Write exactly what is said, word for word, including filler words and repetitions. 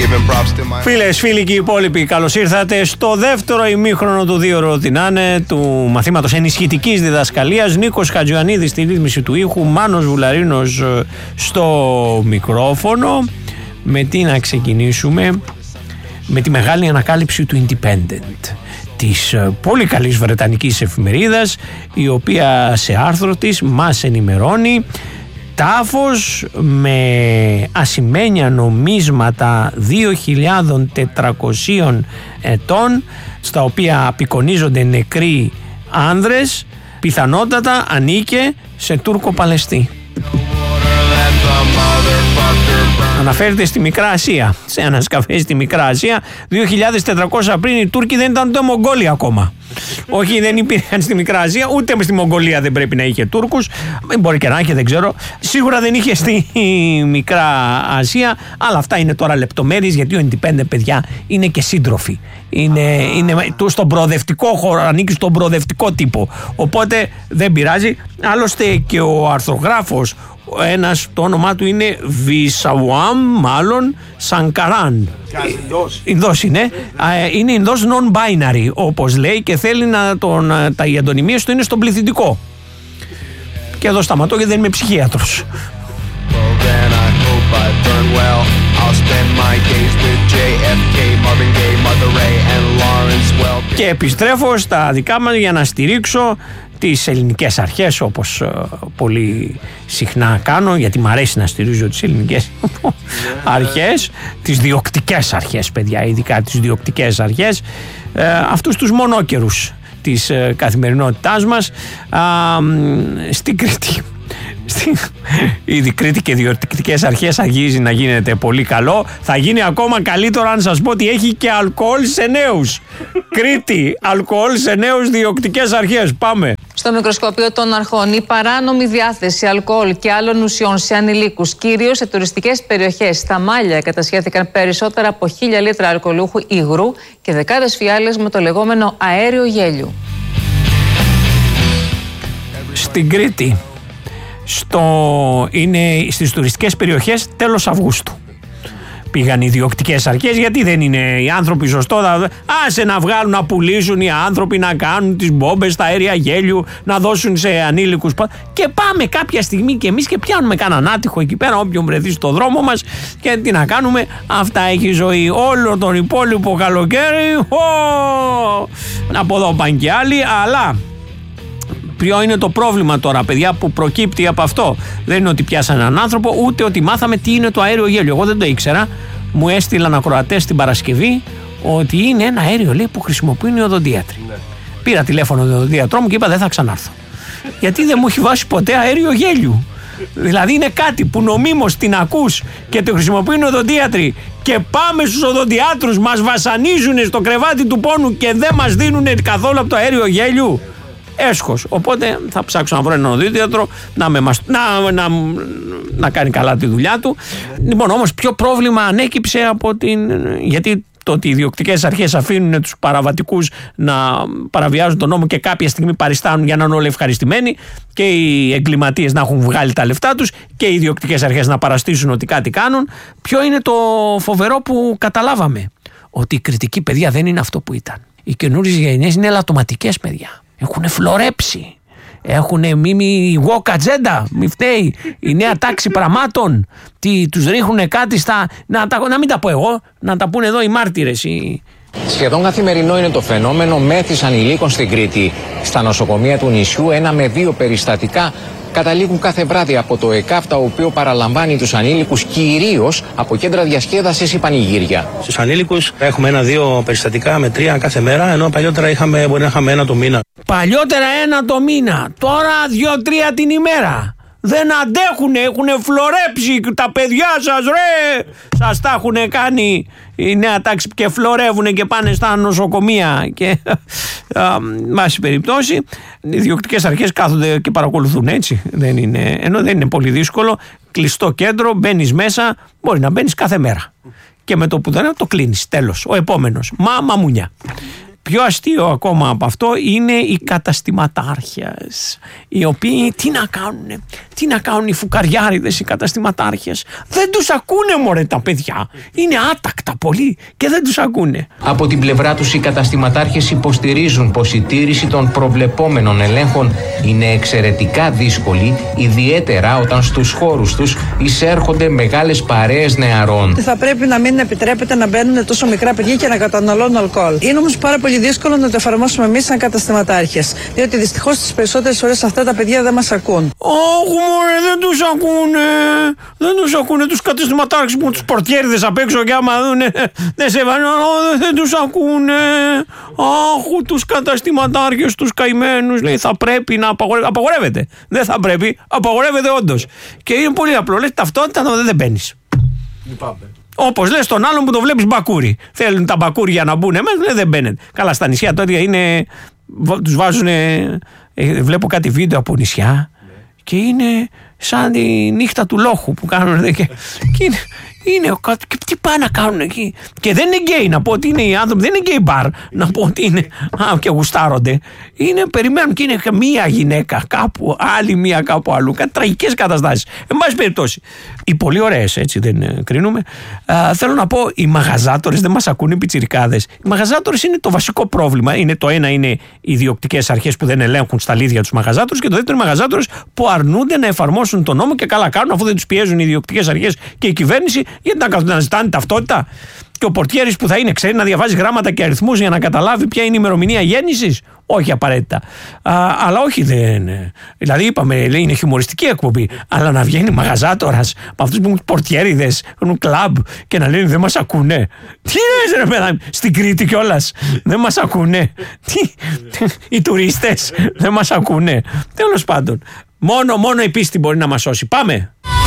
Φίλες, φίλοι και οι υπόλοιποι, καλώς ήρθατε στο δεύτερο ημίχρονο του δύο ώρο τι να είναι, του μαθήματος ενισχυτικής διδασκαλίας. Νίκος Χατζιωαννίδης στη ρύθμιση του ήχου, Μάνος Βουλαρίνος στο μικρόφωνο. Με τι να ξεκινήσουμε? Με τη μεγάλη ανακάλυψη του Independent, της πολύ καλής βρετανικής εφημερίδας, η οποία σε άρθρο της μας ενημερώνει: τάφος με ασημένια νομίσματα δύο χιλιάδες τετρακόσιων ετών, στα οποία απεικονίζονται νεκροί άνδρες, πιθανότατα ανήκε σε Τούρκο Παλαιστή. Αναφέρεται στη Μικρά Ασία, σε ένα σκαφέ στη Μικρά Ασία. δύο χιλιάδες τετρακόσια πριν οι Τούρκοι δεν ήταν ούτε Μογγόλοι ακόμα. Όχι, δεν υπήρχαν στη Μικρά Ασία, ούτε στη Μογγολία δεν πρέπει να είχε Τούρκους. Μπορεί και να είχε, δεν ξέρω. Σίγουρα δεν είχε στη Μικρά Ασία. Αλλά αυτά είναι τώρα λεπτομέρειες, γιατί ο Independent, παιδιά, είναι και σύντροφοι. Είναι, είναι στον προοδευτικό χώρο, ανήκει στον προοδευτικό τύπο. Οπότε δεν πειράζει. Άλλωστε και ο αρθρογράφος, ένας, το όνομά του είναι Βισαουάμ, μάλλον Σανκαράν. Ινδός είναι. Είναι Ινδός non-binary, όπως λέει, και θέλει να τον, τα οι αντωνυμίες του είναι στον πληθυντικό. Και εδώ σταματώ, γιατί δεν είμαι ψυχίατρος. Και επιστρέφω στα δικά μας για να στηρίξω τις ελληνικές αρχές, όπως ε, πολύ συχνά κάνω, γιατί μου αρέσει να στηρίζω τις ελληνικές αρχές, τις διοκτικές αρχές, παιδιά, ειδικά τις διοκτικές αρχές, ε, αυτούς τους μονόκερους της ε, καθημερινότητάς μας. ε, στην Κρήτη ήδη Κρήτη και διοκτικές αρχές αγγίζει να γίνεται πολύ καλό. Θα γίνει ακόμα καλύτερο αν σας πω ότι έχει και αλκοόλ σε νέους. Κρήτη, αλκοόλ σε νέους, διοκτικές αρχές. Πάμε. Στο μικροσκοπείο των αρχών, η παράνομη διάθεση αλκοόλ και άλλων ουσιών σε ανηλίκους, κυρίως σε τουριστικές περιοχές. Στα Μάλια κατασχέθηκαν περισσότερα από χίλια λίτρα αλκοολούχου υγρού και δεκάδες φιάλες με το λεγόμενο αέριο γέλιου. Στην Κρήτη, στο, είναι στις τουριστικές περιοχές τέλος Αυγούστου. Πήγαν οι διοκτικές αρχές, γιατί δεν είναι οι άνθρωποι σωστό. Άσε να βγάλουν, να πουλήσουν οι άνθρωποι, να κάνουν τις μπόμπες, τα αέρια γέλιου, να δώσουν σε ανήλικους. Και πάμε κάποια στιγμή και εμείς και πιάνουμε κανέναν άτυχο εκεί πέρα, όποιον βρεθεί στο δρόμο μας. Και τι να κάνουμε, αυτά έχει ζωή. Όλο τον υπόλοιπο καλοκαίρι, ο, από εδώ πάνε και άλλοι, αλλά ποιο είναι το πρόβλημα τώρα, παιδιά, που προκύπτει από αυτό? Δεν είναι ότι πιάσαν έναν άνθρωπο, ούτε ότι μάθαμε τι είναι το αέριο γέλιο. Εγώ δεν το ήξερα. Μου έστειλαν ακροατές την Παρασκευή ότι είναι ένα αέριο, λέει, που χρησιμοποιούν οι οδοντίατροι. Ναι. Πήρα τηλέφωνο τον οδοντίατρό μου και είπα δεν θα ξανάρθω. Γιατί δεν μου έχει βάσει ποτέ αέριο γέλιου. Δηλαδή είναι κάτι που νομίμως την ακούς και το χρησιμοποιούν οι οδοντίατροι, και πάμε στους οδοντιάτρους, μας βασανίζουν στο κρεβάτι του πόνου και δεν μας δίνουν καθόλου από το αέριο γέλιου. Έσχος. Οπότε θα ψάξω να βρω έναν οδοντίατρο να, με μας, να, να, να κάνει καλά τη δουλειά του. Λοιπόν, όμως ποιο πρόβλημα ανέκυψε από την... Γιατί το ότι οι ιδιοκτικές αρχές αφήνουν τους παραβατικούς να παραβιάζουν τον νόμο και κάποια στιγμή παριστάνουν για να είναι όλοι ευχαριστημένοι, και οι εγκληματίες να έχουν βγάλει τα λεφτά τους και οι ιδιοκτικές αρχές να παραστήσουν ότι κάτι κάνουν. Ποιο είναι το φοβερό που καταλάβαμε? Ότι η κριτική, παιδιά, δεν είναι αυτό που ήταν. Οι καινούριες γενιές είναι ελαττωματικές, παιδιά. Έχουνε φλωρέψει. Έχουνε μίμη γουόκα ατζέντα. Μη φταίει. Η νέα τάξη πραγμάτων. Τι, τους ρίχουνε κάτι στα. Να, τα, να μην τα πω εγώ. Να τα πούνε εδώ οι μάρτυρες. Οι... Σχεδόν καθημερινό είναι το φαινόμενο μέθης ανηλίκων στην Κρήτη. Στα νοσοκομεία του νησιού, ένα με δύο περιστατικά καταλήγουν κάθε βράδυ από το ΕΚΑΒ, το οποίο παραλαμβάνει τους ανήλικους κυρίως από κέντρα διασκέδασης ή πανηγύρια. Στους ανήλικους έχουμε ένα-δύο περιστατικά με τρία κάθε μέρα, ενώ παλιότερα είχαμε, μπορεί να είχαμε ένα το μήνα. Παλιότερα ένα το μήνα, τώρα δύο-τρία την ημέρα. Δεν αντέχουνε, έχουνε φλωρέψει τα παιδιά σας, ρε! Σας τα έχουνε κάνει η νέα τάξη και φλωρεύουνε και πάνε στα νοσοκομεία. Και βάση περιπτώσει, οι διοκτικές αρχές κάθονται και παρακολουθούν, έτσι. Δεν είναι, ενώ δεν είναι πολύ δύσκολο. Κλειστό κέντρο, μπαίνεις μέσα, μπορεί να μπαίνεις κάθε μέρα. Και με το που δεν είναι, το κλείνεις. Τέλος. Ο επόμενος. Μα μαμούνια. πιο αστείο ακόμα από αυτό είναι οι καταστηματάρχες, οι οποίοι τι να κάνουνε, τι να κάνουν οι φουκαριάριδες οι καταστηματάρχες. Δεν τους ακούνε μωρέ τα παιδιά, είναι άτακτα πολύ και δεν τους ακούνε. Από την πλευρά τους οι καταστηματάρχες υποστηρίζουν πως η τήρηση των προβλεπόμενων ελέγχων είναι εξαιρετικά δύσκολη, ιδιαίτερα όταν στους χώρους τους εισέρχονται μεγάλες παρέες νεαρών. Θα πρέπει να μην επιτρέπεται να μπαίνουν τόσο μικρά παιδιά και να καταναλώνουν αλκοόλ. Είναι όμως πάρα πολύ δύσκολο να το εφαρμόσουμε εμείς σαν καταστηματάρχες. Διότι δυστυχώς τις περισσότερες φορές αυτά τα παιδιά δεν μας ακούν. Όχι μωρέ, δεν τους ακούνε. Δεν τους ακούνε τους καταστηματάρχες που τους πορτιέριδες απ' έξω και άμα δούνε δεν σε βάζουν, δεν τους ακούνε. Αχ, τους καταστηματάρχες, τους καημένους. Λέει θα πρέπει να απαγορεύεται. Απαγορεύεται. Δεν θα πρέπει, απαγορεύεται όντως. Και είναι πολύ απλό. Λες ταυτότητα δεν μπαίνεις. Όπως λες τον άλλον που το βλέπεις μπακούρι. Θέλουν τα μπακούρια να μπουν μέσα, δεν μπαίνουν. Καλά, στα νησιά τότε είναι. Τους βάζουν. Βλέπω κάτι βίντεο από νησιά και είναι σαν τη νύχτα του λόχου που κάνουν. Και, και είναι. Είναι, και τι πάνε να κάνουν εκεί. Και δεν είναι γκέι να πω ότι είναι οι άνθρωποι, δεν είναι γκέι μπαρ να πω ότι είναι. Α, και γουστάρονται. Είναι, περιμένουν και είναι μία γυναίκα κάπου, άλλη μία κάπου αλλού. Κάτι τραγικές καταστάσεις. Εν πάση περιπτώσει. Οι πολύ ωραίες, έτσι δεν ε, κρίνουμε. Α, θέλω να πω, οι μαγαζάτορες δεν μας ακούνε, οι πιτσιρικάδες. Οι μαγαζάτορες είναι το βασικό πρόβλημα. Είναι το ένα είναι οι ιδιοκτικές αρχές που δεν ελέγχουν στα λίδια τους μαγαζάτορες και το δεύτερο είναι οι μαγαζάτορες που αρνούνται να εφαρμόσουν τον νόμο και καλά κάνουν αφού δεν τους πιέζουν οι ιδιοκτικές αρχές και η κυβέρνηση. Γιατί να καθούν να ζητάνε ταυτότητα. Και ο πορτιέρης που θα είναι, ξέρει να διαβάζει γράμματα και αριθμούς για να καταλάβει ποια είναι η ημερομηνία γέννησης. Όχι απαραίτητα. Α, αλλά όχι δεν. Δηλαδή είπαμε, λέει, είναι χιουμοριστική εκπομπή. Αλλά να βγαίνει μαγαζάτορας με αυτούς που έχουν πορτιέριδες, έχουν κλαμπ και να λένε δεν μας ακούνε. Τι είναι, ρε παιδά, στην Κρήτη κιόλας. Δεν μας ακούνε. Τι, οι τουρίστες δεν μας ακούνε. Τέλος πάντων. Μόνο, μόνο η πίστη μπορεί να μας σώσει. Πάμε.